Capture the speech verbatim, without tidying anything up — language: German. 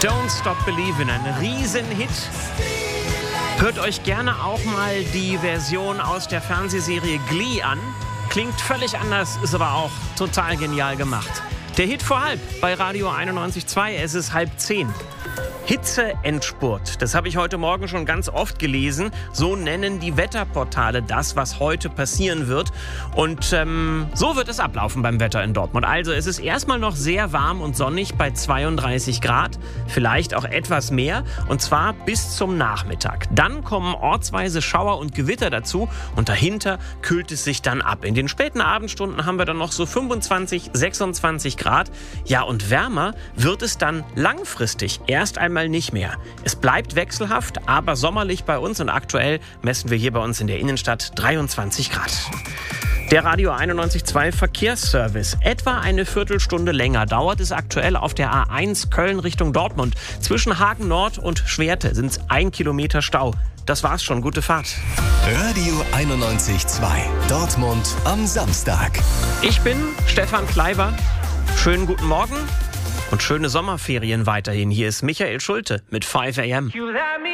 Don't Stop Believin', ein Riesenhit. Hört euch gerne auch mal die Version aus der Fernsehserie Glee an. Klingt völlig anders, ist aber auch total genial gemacht. Der Hit vor halb bei Radio einundneunzig Komma zwei, es ist halb zehn. Hitze-Endspurt, das habe ich heute Morgen schon ganz oft gelesen. So nennen die Wetterportale das, was heute passieren wird. Und ähm, so wird es ablaufen beim Wetter in Dortmund. Also es ist erstmal noch sehr warm und sonnig bei zweiunddreißig Grad, vielleicht auch etwas mehr, und zwar bis zum Nachmittag. Dann kommen ortsweise Schauer und Gewitter dazu und dahinter kühlt es sich dann ab. In den späten Abendstunden haben wir dann noch so fünfundzwanzig, sechsundzwanzig Grad. Ja, und wärmer wird es dann langfristig erst einmal nicht mehr. Es bleibt wechselhaft, aber sommerlich bei uns, und aktuell messen wir hier bei uns in der Innenstadt dreiundzwanzig Grad. Der Radio einundneunzig Komma zwei Verkehrsservice. Etwa eine Viertelstunde länger dauert es aktuell auf der A eins Köln Richtung Dortmund. Zwischen Hagen Nord und Schwerte sind es ein Kilometer Stau. Das war's schon. Gute Fahrt. Radio einundneunzig Komma zwei. Dortmund am Samstag. Ich bin Stefan Kleiber. Schönen guten Morgen und schöne Sommerferien weiterhin. Hier ist Michael Schulte mit five a m.